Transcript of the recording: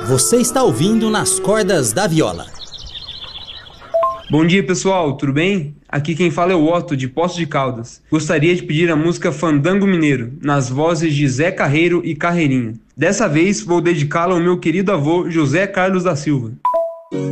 Você está ouvindo Nas Cordas da Viola. Bom dia, pessoal, tudo bem? Aqui quem fala é o Otto, de Poços de Caldas. Gostaria de pedir a música Fandango Mineiro, nas vozes de Zé Carreiro e Carreirinha. Dessa vez vou dedicá-la ao meu querido avô José Carlos da Silva.